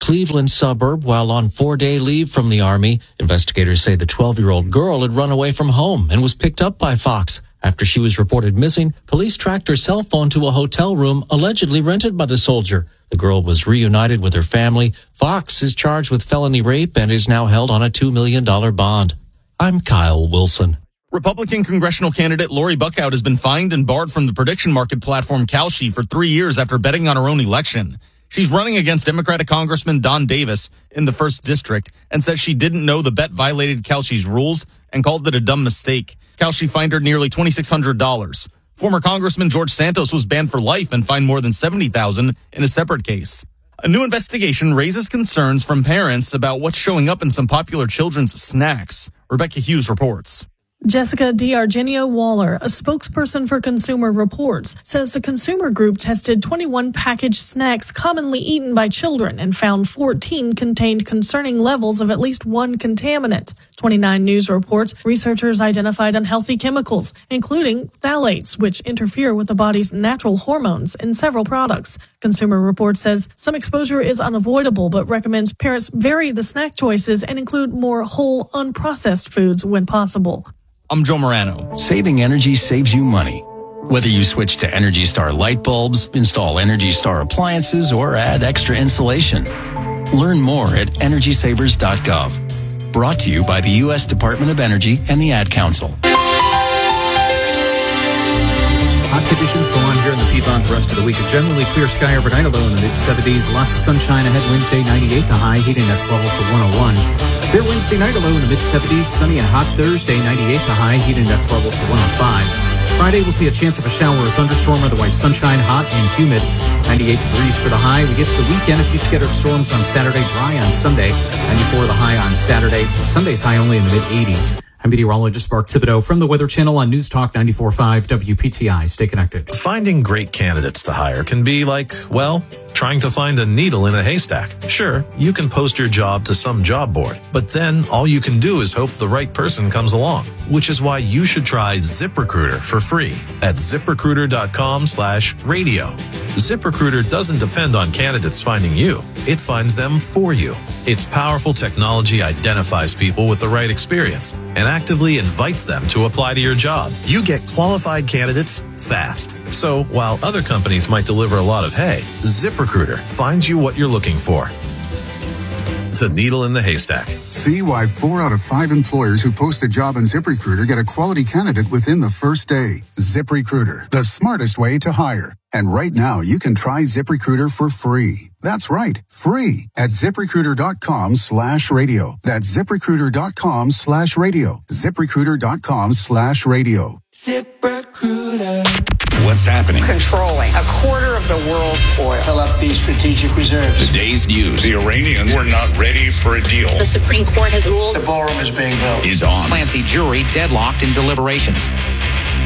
Cleveland suburb while on 4-day leave from the Army. Investigators say the 12-year-old girl had run away from home and was picked up by Fox. After she was reported missing, police tracked her cell phone to a hotel room allegedly rented by the soldier. The girl was reunited with her family. Fox is charged with felony rape and is now held on a $2 million bond. I'm Kyle Wilson. Republican congressional candidate Lori Buckout has been fined and barred from the prediction market platform Kalshi for 3 years after betting on her own election. She's running against Democratic Congressman Don Davis in the 1st District and says she didn't know the bet violated Kalshi's rules and called it a dumb mistake. Kalshi fined her nearly $2,600. Former Congressman George Santos was banned for life and fined more than $70,000 in a separate case. A new investigation raises concerns from parents about what's showing up in some popular children's snacks. Rebecca Hughes reports. Jessica DiArgenio Waller, a spokesperson for Consumer Reports, says the consumer group tested 21 packaged snacks commonly eaten by children and found 14 contained concerning levels of at least one contaminant. 29 News reports researchers identified unhealthy chemicals, including phthalates, which interfere with the body's natural hormones in several products. Consumer Reports says some exposure is unavoidable, but recommends parents vary the snack choices and include more whole, unprocessed foods when possible. I'm Joe Morano. Saving energy saves you money. Whether you switch to Energy Star light bulbs, install Energy Star appliances, or add extra insulation. Learn more at EnergySavers.gov. Brought to you by the U.S. Department of Energy and the Ad Council. Hot conditions go on here in the Piedmont the rest of the week. A generally clear sky overnight, a low in the mid-70s. Lots of sunshine ahead Wednesday, 98 the high. Heat index levels to 101. Clear Wednesday night, a low in the mid-70s. Sunny and hot Thursday, 98 the high. Heat index levels to 105. Friday, we'll see a chance of a shower or thunderstorm. Otherwise, sunshine, hot and humid. 98 degrees for the high. We get to the weekend. A few scattered storms on Saturday, dry on Sunday. 94 the high on Saturday. Sunday's high only in the mid-80s. I'm meteorologist Mark Thibodeau from the Weather Channel on News Talk 94.5 WPTI. Stay connected. Finding great candidates to hire can be like, well, trying to find a needle in a haystack. Sure, you can post your job to some job board, but then all you can do is hope the right person comes along, which is why you should try ZipRecruiter for free at ZipRecruiter.com/radio. ZipRecruiter doesn't depend on candidates finding you. It finds them for you. Its powerful technology identifies people with the right experience and actively invites them to apply to your job. You get qualified candidates fast. So while other companies might deliver a lot of hay, ZipRecruiter finds you what you're looking for. The needle in the haystack. See why 4 out of 5 employers who post a job on ZipRecruiter get a quality candidate within the first day. ZipRecruiter, the smartest way to hire. And right now, you can try ZipRecruiter for free. That's right, free at ZipRecruiter.com/radio. That's ZipRecruiter.com/radio. ZipRecruiter.com/radio. ZipRecruiter. What's happening? Controlling a quarter of the world's oil. Fill up these strategic reserves. The day's news. The Iranians were not ready for a deal. The Supreme Court has ruled. The ballroom is being built. Is on. Clancy jury deadlocked in deliberations.